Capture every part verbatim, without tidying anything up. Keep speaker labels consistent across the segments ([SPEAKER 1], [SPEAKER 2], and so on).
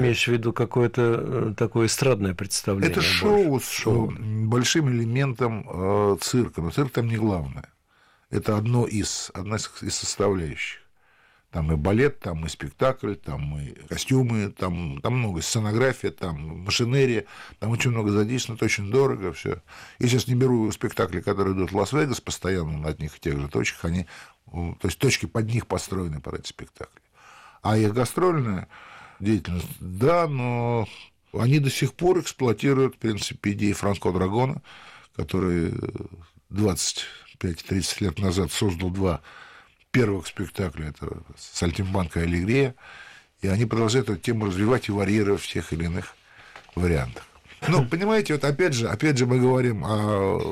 [SPEAKER 1] имеешь в виду какое-то такое эстрадное представление?
[SPEAKER 2] Это шоу с шоу. большим элементом э, цирка, но цирк там не главное. Это одно из, одна из составляющих. Там и балет, там и спектакль, там и костюмы, там, там много, сценография, там машинерия, там очень много задействовано, это очень дорого все. Я сейчас не беру спектакли, которые идут в Лас-Вегас постоянно на одних и тех же точках, они, то есть точки под них построены под эти спектакли. А их гастрольная деятельность, да, но они до сих пор эксплуатируют, в принципе, идеи Франско Драгона, который двадцать пять тридцать лет назад создал два первых спектакля, это «Сальтимбанка» и «Аллегрия», и они продолжают эту тему развивать и варьировать в тех или иных вариантах. Ну, понимаете, вот опять же, опять же мы говорим о...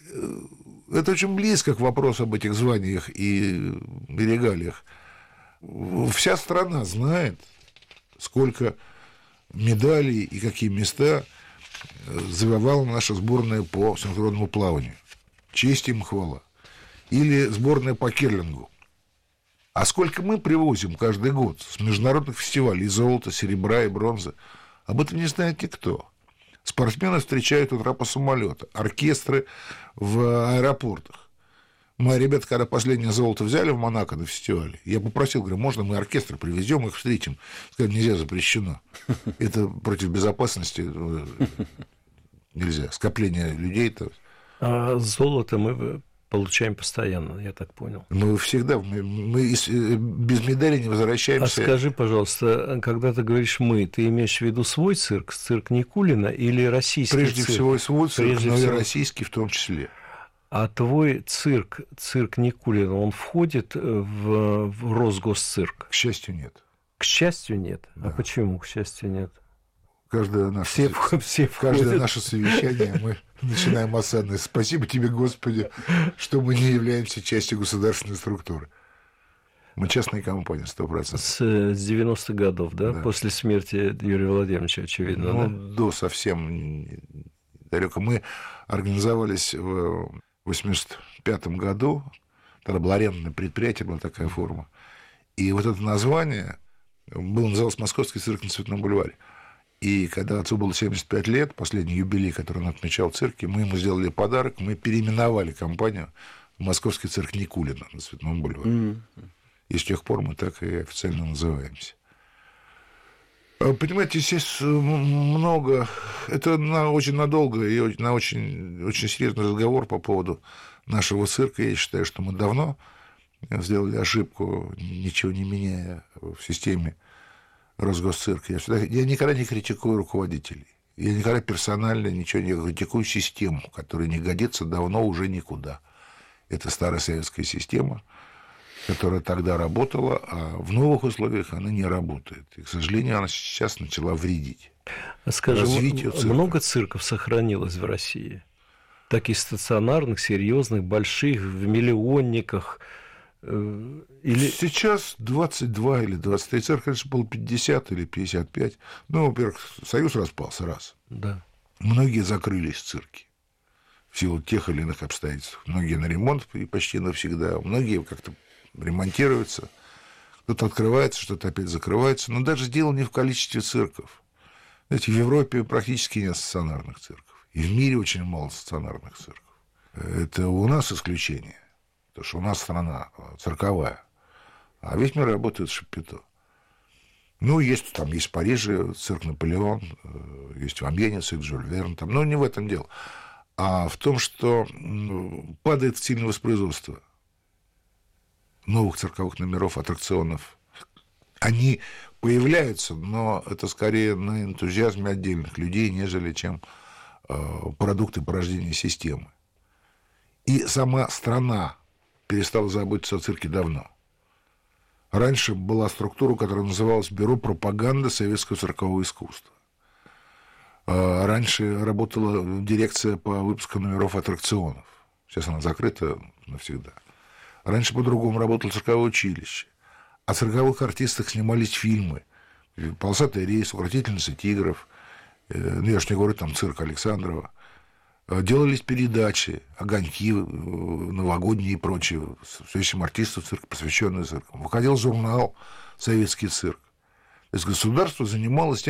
[SPEAKER 2] Это очень близко к вопросу об этих званиях и регалиях. Вся страна знает, сколько медалей и какие места завоевала наша сборная по синхронному плаванию. Честь им, хвала. Или сборная по керлингу. А сколько мы привозим каждый год с международных фестивалей золота, серебра и бронзы, об этом не знает никто. Спортсмены встречают утра по самолету, оркестры в аэропортах. Мои ребята, когда последнее золото взяли в Монако на фестивале, я попросил, говорю, можно мы оркестры привезем, их встретим? Сказали, нельзя, запрещено. Это против безопасности нельзя. Скопление людей-то.
[SPEAKER 1] А золото мы получаем постоянно, я так понял.
[SPEAKER 2] Мы всегда, мы, мы без медали не возвращаемся.
[SPEAKER 1] А скажи, пожалуйста, когда ты говоришь «мы», ты имеешь в виду свой цирк, цирк Никулина или российский
[SPEAKER 2] Прежде
[SPEAKER 1] цирк?
[SPEAKER 2] Прежде всего свой цирк,
[SPEAKER 1] Прежде
[SPEAKER 2] но
[SPEAKER 1] всего...
[SPEAKER 2] и российский в том числе.
[SPEAKER 1] А твой цирк, цирк Никулина, он входит в, в Росгосцирк?
[SPEAKER 2] К счастью, нет.
[SPEAKER 1] К счастью, нет? Да. А почему к счастью, нет?
[SPEAKER 2] Каждое наше,
[SPEAKER 1] все, все
[SPEAKER 2] каждое наше совещание мы начинаем осадно. Спасибо тебе, Господи, что мы не являемся частью государственной структуры. Мы частная компания, сто процентов.
[SPEAKER 1] С девяностых годов, да? да? После смерти Юрия Владимировича, очевидно,
[SPEAKER 2] ну,
[SPEAKER 1] да?
[SPEAKER 2] до совсем далеко. Мы организовались в восемьдесят пятом году, тогда было арендное предприятие, была такая форма. И вот это название было, называлось «Московский цирк на Цветном бульваре». И когда отцу было семьдесят пять лет, последний юбилей, который он отмечал в цирке, мы ему сделали подарок, мы переименовали компанию в «Московский цирк Никулина» на Цветном бульваре. Mm-hmm. И с тех пор мы так и официально называемся. Понимаете, здесь много... Это на очень надолго и на очень, очень серьезный разговор по поводу нашего цирка. Я считаю, что мы давно сделали ошибку, ничего не меняя в системе Росгосцирка. Я, всегда, я никогда не критикую руководителей. Я никогда персонально ничего не критикую систему, которая не годится давно уже никуда. Это старая советская система, которая тогда работала, а в новых условиях она не работает. И, к сожалению, она сейчас начала вредить.
[SPEAKER 1] Скажи, много цирков сохранилось в России? Таких стационарных, серьезных, больших, в миллионниках? Или...
[SPEAKER 2] Сейчас двадцать два или двадцать три цирка, конечно, было пятьдесят или пятьдесят пять. Ну, во-первых, Союз распался, раз.
[SPEAKER 1] Да.
[SPEAKER 2] Многие закрылись цирки в силу тех или иных обстоятельств. Многие на ремонт и почти навсегда, многие как-то ремонтируются, кто-то открывается, что-то опять закрывается. Но даже дело не в количестве цирков. Знаете, в Европе практически нет стационарных цирков. И в мире очень мало стационарных цирков. Это у нас исключение. Потому что у нас страна цирковая, а весь мир работает с шапито. Ну, есть там, есть в Париже цирк Наполеон, есть в Амьене цирк Жюль Верн, там, но не в этом дело. А в том, что падает сильное воспроизводство новых цирковых номеров, аттракционов. Они появляются, но это скорее на энтузиазме отдельных людей, нежели чем продукты порождения системы. И сама страна перестала заботиться о цирке давно. Раньше была структура, которая называлась Бюро пропаганды советского циркового искусства. Раньше работала дирекция по выпуску номеров аттракционов. Сейчас она закрыта навсегда. Раньше по-другому работало цирковое училище. О цирковых артистах снимались фильмы. «Полосатый рейс», «Укротительница тигров». Ну, я ж не говорю, там цирк Александрова. Делались передачи, огоньки новогодние и прочее, с этим артистам цирка, посвященные циркам. Выходил журнал «Советский цирк». То есть государство занималось тем,